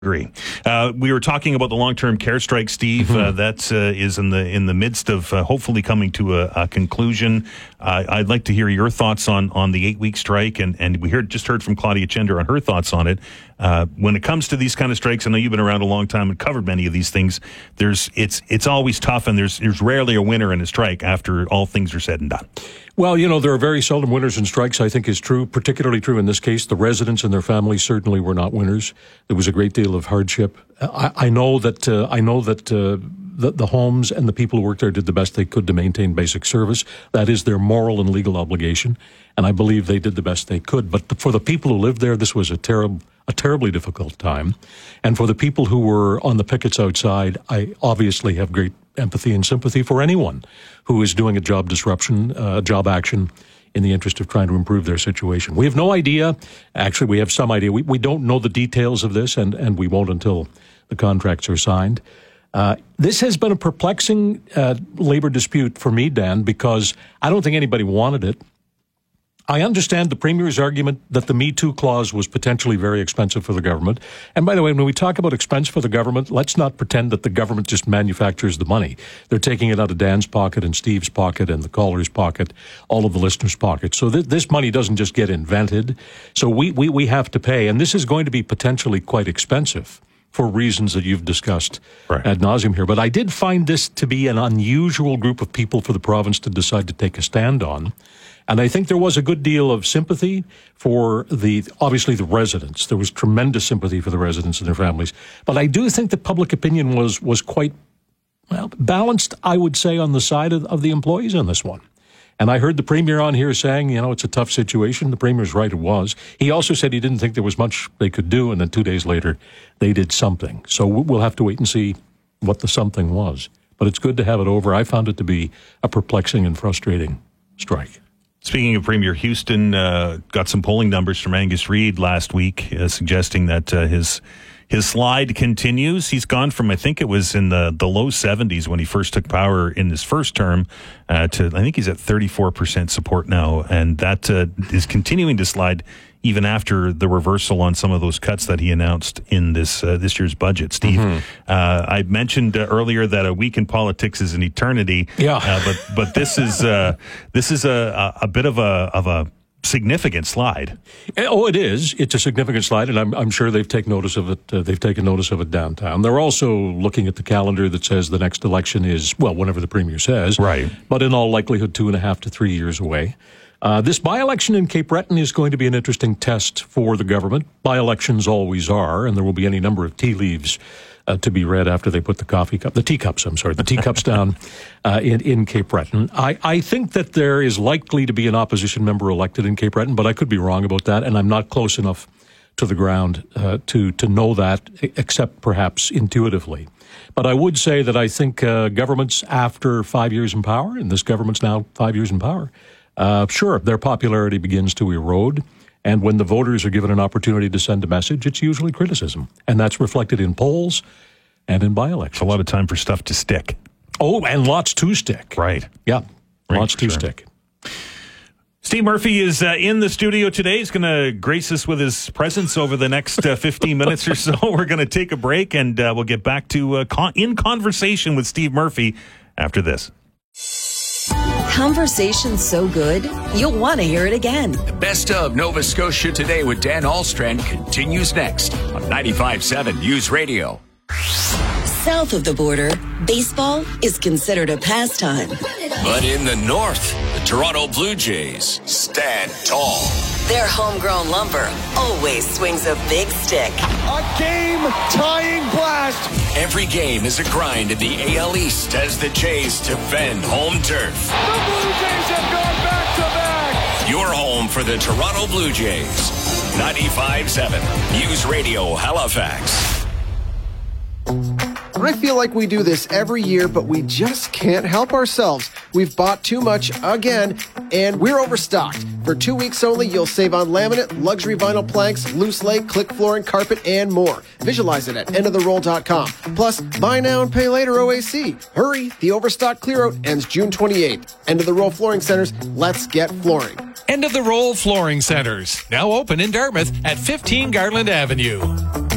Agree. We were talking about the long-term care strike, Steve. That is in the midst of hopefully coming to a conclusion. I'd like to hear your thoughts on the 8-week strike, and we just heard from Claudia Chender on her thoughts on it. When it comes to these kind of strikes, I know you've been around a long time and covered many of these things. It's always tough, and there's rarely a winner in a strike after all things are said and done. Well, there are very seldom winners in strikes, I think is true, particularly true in this case. The residents and their families certainly were not winners. There was a great deal of hardship. I know that the homes and the people who worked there did the best they could to maintain basic service. That is their moral and legal obligation, and I believe they did the best they could. But for the people who lived there, this was a terribly difficult time. And for the people who were on the pickets outside, I obviously have great empathy and sympathy for anyone who is doing a job disruption, job action in the interest of trying to improve their situation. We have no idea. Actually, we have some idea. We don't know the details of this, and we won't until the contracts are signed. This has been a perplexing labor dispute for me, Dan, because I don't think anybody wanted it. I understand the Premier's argument that the Me Too clause was potentially very expensive for the government. And by the way, when we talk about expense for the government, let's not pretend that the government just manufactures the money. They're taking it out of Dan's pocket and Steve's pocket and the caller's pocket, all of the listeners' pockets. So this money doesn't just get invented. So we have to pay. And this is going to be potentially quite expensive for reasons that you've discussed ad nauseum here. But I did find this to be an unusual group of people for the province to decide to take a stand on. And I think there was a good deal of sympathy for obviously the residents. There was tremendous sympathy for the residents and their families. But I do think that public opinion was quite, balanced, I would say, on the side of the employees on this one. And I heard the Premier on here saying, it's a tough situation. The Premier's right, it was. He also said he didn't think there was much they could do, and then 2 days later, they did something. So we'll have to wait and see what the something was. But it's good to have it over. I found it to be a perplexing and frustrating strike. Speaking of Premier Houston, got some polling numbers from Angus Reid last week suggesting that his slide continues. He's gone from, I think it was in the low 70s when he first took power in his first term to, I think he's at 34% support now. And that is continuing to slide even after the reversal on some of those cuts that he announced in this year's budget. Steve, I mentioned earlier that a week in politics is an eternity. Yeah. But this is a bit of a significant slide. Oh, it is. It's a significant slide, and I'm sure they've taken notice of it. They've taken notice of it downtown. They're also looking at the calendar that says the next election is, whenever the Premier says. Right. But in all likelihood, 2.5 to 3 years away. This by-election in Cape Breton is going to be an interesting test for the government. By-elections always are, and there will be any number of tea leaves to be read after they put the teacups down in Cape Breton. I think that there is likely to be an opposition member elected in Cape Breton, but I could be wrong about that, and I'm not close enough to the ground to know that, except perhaps intuitively. But I would say that I think governments after 5 years in power, and this government's now 5 years in power, sure, their popularity begins to erode. And when the voters are given an opportunity to send a message, it's usually criticism. And that's reflected in polls and in by-elections. A lot of time for stuff to stick. Oh, and lots to stick. Right. Yeah, lots to stick. Steve Murphy is in the studio today. He's going to grace us with his presence over the next 15 minutes or so. We're going to take a break, and we'll get back to In Conversation with Steve Murphy after this. Conversation so good, you'll want to hear it again. The best of Nova Scotia Today with Dan Ahlstrand continues next on 95.7 News Radio. South of the border, baseball is considered a pastime. But in the north, the Toronto Blue Jays stand tall. Their homegrown lumber always swings a big stick. A game-tying blast. Every game is a grind in the AL East as the Jays defend home turf. The Blue Jays have gone back-to-back. Your home for the Toronto Blue Jays. 95.7 News Radio Halifax. I feel like we do this every year, but we just can't help ourselves. We've bought too much again, and we're overstocked. For 2 weeks only, you'll save on laminate, luxury vinyl planks, loose lay, click flooring, carpet, and more. Visualize it at endoftheroll.com. Plus, buy now and pay later OAC. Hurry, the overstock clearout ends June 28th. End of the Roll Flooring Centers, let's get flooring. End of the Roll Flooring Centers, now open in Dartmouth at 15 Garland Avenue.